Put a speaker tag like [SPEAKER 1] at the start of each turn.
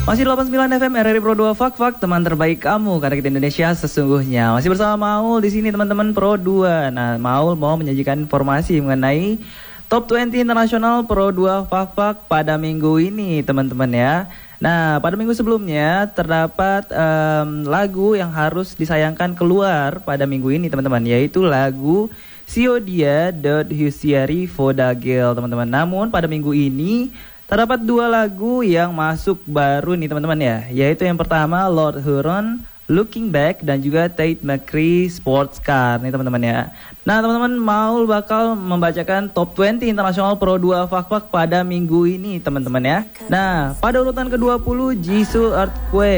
[SPEAKER 1] Masih 89 FM RRI Pro 2 Fak teman terbaik kamu karena kita Indonesia sesungguhnya. Masih bersama Maul di sini teman-teman Pro 2. Nah, Maul mau menyajikan informasi mengenai Top 20 Internasional Pro 2 Fak pada minggu ini teman-teman ya. Nah, pada minggu sebelumnya terdapat lagu yang harus disayangkan keluar pada minggu ini teman-teman, yaitu lagu Siodia Husiari Vodagel teman-teman. Namun pada minggu ini terdapat dua lagu yang masuk baru nih teman-teman ya, yaitu yang pertama Lord Huron Looking Back dan juga Tate McRae Sports Car nih teman-teman ya. Nah teman-teman, Maul bakal membacakan Top 20 Internasional Pro 2 Fak pada minggu ini teman-teman ya. Nah pada urutan ke-20 Jisoo Earthquake.